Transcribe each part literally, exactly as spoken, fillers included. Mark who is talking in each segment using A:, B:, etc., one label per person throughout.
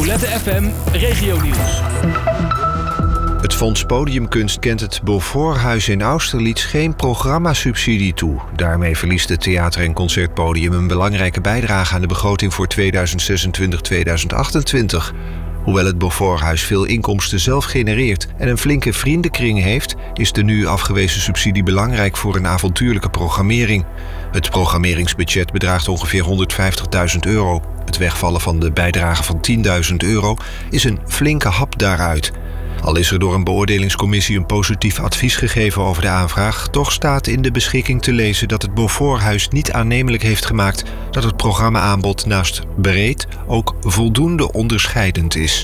A: Roulette F M Regionieuws.
B: Het Fonds Podiumkunst kent het Beauforthuis in Austerlitz geen programmasubsidie toe. Daarmee verliest het Theater- en Concertpodium een belangrijke bijdrage aan de begroting voor tweeduizend zesentwintig tot tweeduizend achtentwintig. Hoewel het Beauforthuis veel inkomsten zelf genereert en een flinke vriendenkring heeft, is de nu afgewezen subsidie belangrijk voor een avontuurlijke programmering. Het programmeringsbudget bedraagt ongeveer honderdvijftigduizend euro. Het wegvallen van de bijdrage van tienduizend euro is een flinke hap daaruit. Al is er door een beoordelingscommissie een positief advies gegeven over de aanvraag, toch staat in de beschikking te lezen dat het Beauforthuis niet aannemelijk heeft gemaakt dat het programmaaanbod naast breed ook voldoende onderscheidend is.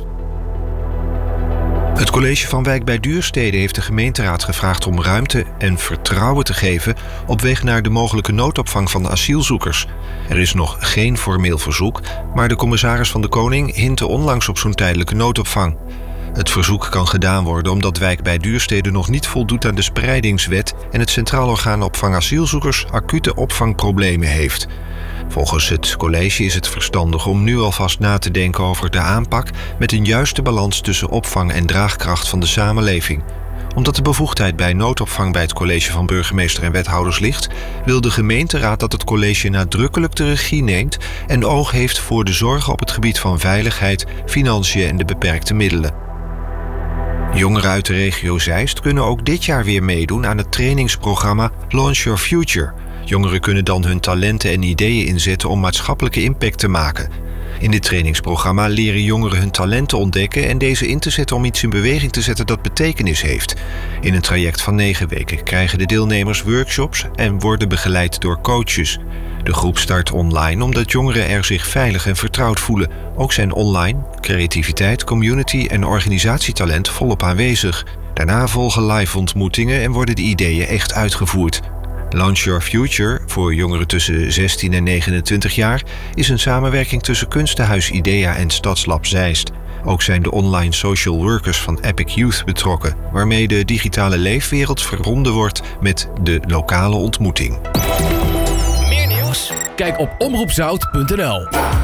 B: Het college van Wijk bij Duurstede heeft de gemeenteraad gevraagd om ruimte en vertrouwen te geven op weg naar de mogelijke noodopvang van de asielzoekers. Er is nog geen formeel verzoek, maar de commissaris van de Koning hintte onlangs op zo'n tijdelijke noodopvang. Het verzoek kan gedaan worden omdat Wijk bij Duurstede nog niet voldoet aan de spreidingswet en het Centraal Orgaan Opvang Asielzoekers acute opvangproblemen heeft. Volgens het college is het verstandig om nu alvast na te denken over de aanpak met een juiste balans tussen opvang en draagkracht van de samenleving. Omdat de bevoegdheid bij noodopvang bij het college van burgemeester en wethouders ligt, wil de gemeenteraad dat het college nadrukkelijk de regie neemt en oog heeft voor de zorgen op het gebied van veiligheid, financiën en de beperkte middelen. Jongeren uit de regio Zeist kunnen ook dit jaar weer meedoen aan het trainingsprogramma Launch Your Future. Jongeren kunnen dan hun talenten en ideeën inzetten om maatschappelijke impact te maken. In dit trainingsprogramma leren jongeren hun talenten ontdekken en deze in te zetten om iets in beweging te zetten dat betekenis heeft. In een traject van negen weken krijgen de deelnemers workshops en worden begeleid door coaches. De groep start online omdat jongeren er zich veilig en vertrouwd voelen. Ook zijn online creativiteit, community en organisatietalent volop aanwezig. Daarna volgen live ontmoetingen en worden de ideeën echt uitgevoerd. Launch Your Future, voor jongeren tussen zestien en negenentwintig jaar, is een samenwerking tussen Kunstenhuis IDEA en Stadslab Zeist. Ook zijn de online social workers van Epic Youth betrokken, waarmee de digitale leefwereld verbonden wordt met de lokale ontmoeting.
A: Meer nieuws? Kijk op omroep zout punt n l.